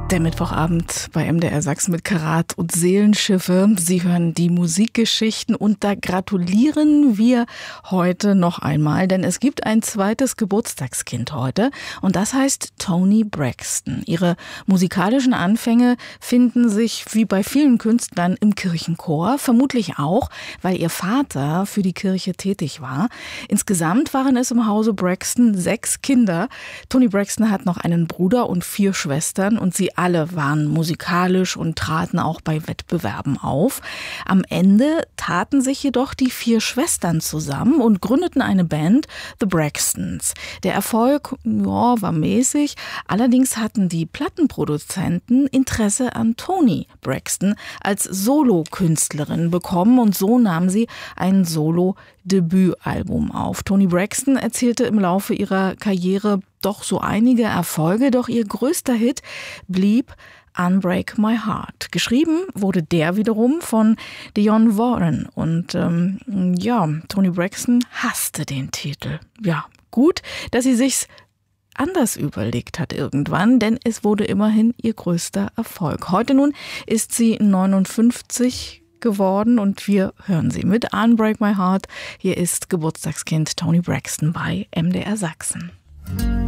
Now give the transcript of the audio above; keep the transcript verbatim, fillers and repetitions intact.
Der Mittwochabend bei M D R Sachsen mit Karat und Seelenschiffe. Sie hören die Musikgeschichten und da gratulieren wir heute noch einmal, denn es gibt ein zweites Geburtstagskind heute und das heißt Toni Braxton. Ihre musikalischen Anfänge finden sich wie bei vielen Künstlern im Kirchenchor, vermutlich auch, weil ihr Vater für die Kirche tätig war. Insgesamt waren es im Hause Braxton sechs Kinder. Toni Braxton hat noch einen Bruder und vier Schwestern und sie alle waren musikalisch und traten auch bei Wettbewerben auf. Am Ende taten sich jedoch die vier Schwestern zusammen und gründeten eine Band, The Braxtons. Der Erfolg ja, war mäßig, allerdings hatten die Plattenproduzenten Interesse an Toni Braxton als Solokünstlerin bekommen und so nahm sie ein Solo-Debütalbum auf. Toni Braxton erzielte im Laufe ihrer Karriere doch so einige Erfolge, doch ihr größter Hit blieb Unbreak My Heart. Geschrieben wurde der wiederum von Dionne Warren und ähm, ja, Toni Braxton hasste den Titel. Ja, gut, dass sie sich's anders überlegt hat irgendwann, denn es wurde immerhin ihr größter Erfolg. Heute nun ist sie neunundfünfzig geworden und wir hören sie mit Unbreak My Heart. Hier ist Geburtstagskind Toni Braxton bei M D R Sachsen.